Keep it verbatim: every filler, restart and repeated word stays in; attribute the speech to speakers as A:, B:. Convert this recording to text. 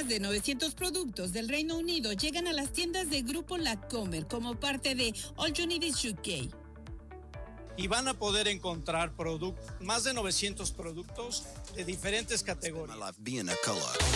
A: Más de novecientos productos del Reino Unido llegan a las tiendas de Grupo Lacomer como parte de All You Need Is U K.
B: Y van a poder encontrar product- más de novecientos productos de diferentes categorías.